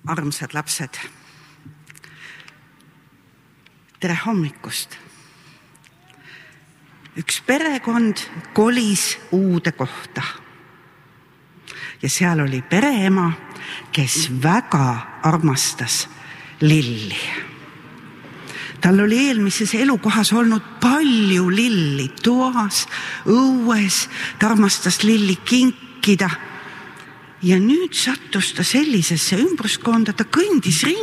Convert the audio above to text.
Armsad lapsed, tere hommikust! Üks perekond kolis uude kohta ja seal oli pereema, kes väga armastas lilli. Tal oli eelmises elukohas olnud palju lilli toas, õues, ta armastas lilli kinkida. Ja nüüd sattus ta sellisesse ümbruskonda, ta kõndis ringi